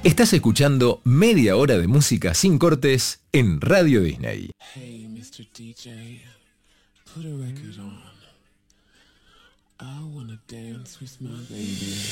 Estás escuchando media hora de música sin cortes en Radio Disney. Hey, Mr. DJ, put a record on. I wanna dance with my baby.